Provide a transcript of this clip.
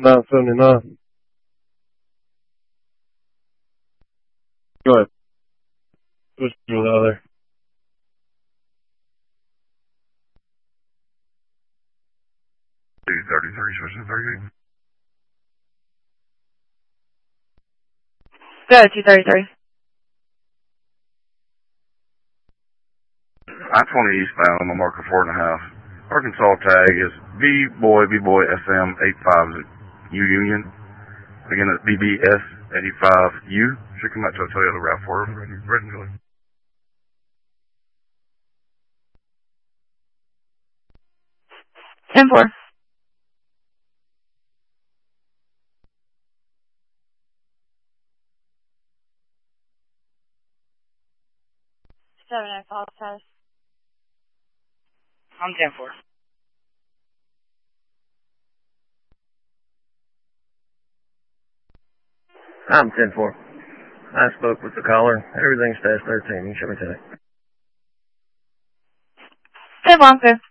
979. Go ahead. Switch to the other. Switching 38. Go, 233. I-20 eastbound on my marker 4.5. Arkansas tag is B-Boy SM 85 U Union. Again, it's BBS 85U. Should come out to a Toyota RAV4. Red and Julie. Ten four. I apologize. I'm 10-4. I'm 10-4. I spoke with the caller. Everything's stash 13. You show me today. 10 Blanco.